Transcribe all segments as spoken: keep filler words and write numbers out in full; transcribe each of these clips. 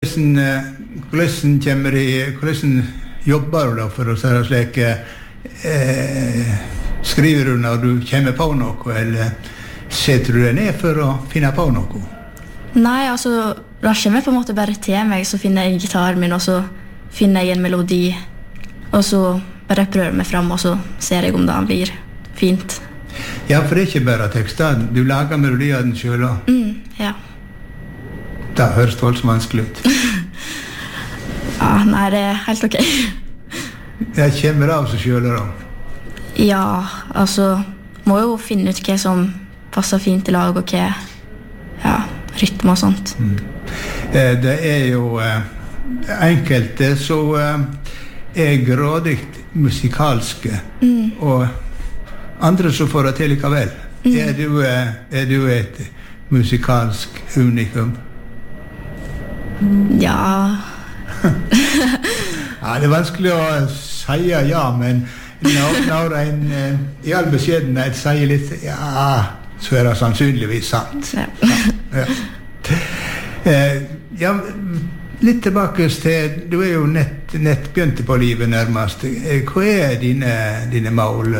Hvordan, hvordan kommer de, hvordan jobber du da for å si det slik, eh, skriver du når du kommer på noe, eller setter du deg ned for å finne på noe? Nei, altså, da kommer jeg på en måte bare til meg, så finner jeg gitaren min, og så finner jeg en melodi, og så bare prøver jeg meg frem, og så ser jeg om det blir fint. Ja, for det er ikke bare tekster, du lager melodier den selv da? Mm, ja. Det høres voldsomt vanskelig ut. Ja, nei, det er helt ok. Det kommer av seg selv da? Ja, altså, må jo finne ut hva som passer fint til lag, og hva, ja, rytme og sånt. Mm. Eh, det er jo eh, enkelte så eh, er grådig musikalske, mm. og andre så får det til likevel. Mm. Er, du, eh, er du et musikalsk unikum? Ja. Ja, det er vanskelig å si ja, men når, når en eh, i all beskjedenhet sier litt ja, så er det sannsynligvis sant. Ja. Ja. Eh, ja, litt tilbake til, du er jo nett, nett begynt på livet nærmest. Hva er dine, dine mål?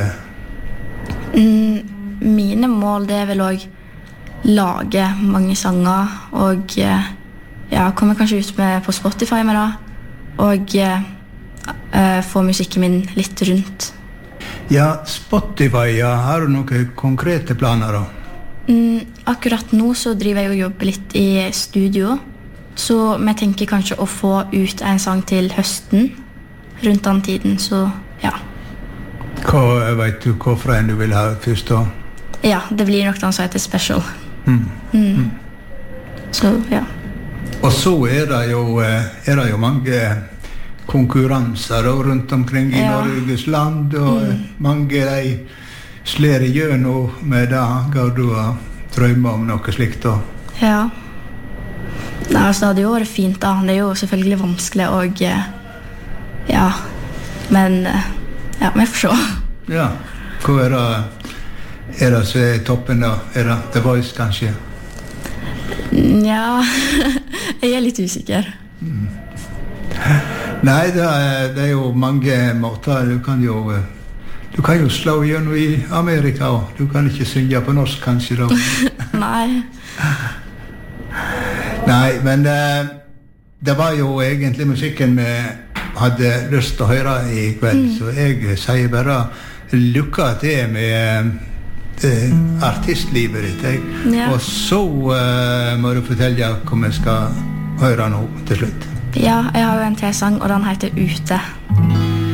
Mm, mine mål, det er vel også lage mange sanger, og ja, kommer kanskje ut med på Spotify med det, og eh, få musikken min litt rundt. Ja, Spotify, ja, har du noen konkrete planer da? Mm, akkurat nå så driver jeg og jobber litt i studio, så vi tenker kanskje å få ut en sang til høsten, rundt den tiden, så ja. Hva, vet du hvorfor en du vil ha først da? Ja, det blir nok den som heter Special. Mm. Mm. Mm. Så, ja. Og så er det jo, er det jo mange konkurranser rundt omkring i ja. Norges land, og mm. mange de slår igjennom med det. Går du og drømmer om noe slikt da? Ja. Nei, altså, det hadde jo vært fint da. Det er jo selvfølgelig vanskelig, og ja, men ja, vi får se. Ja, hva er det, er det som er toppen da? Er det The Voice kanskje? Ja, jeg er litt usikker. Mm. Nei, det er, det er jo mange måter. Du kan jo, du kan jo slå gjennom i Amerika, og du kan ikke synge på norsk kanskje da. Nei. Nei, men det, det var jo egentlig musikken vi hadde lyst til å høre i kveld, mm. så jeg sier bare lykke til med eh, artistlivet ditt, jeg. Ja. Og så uh, må du fortelle hva vi skal høre nå til slutt. Ja, jeg har jo en til sang, og den heter Ute.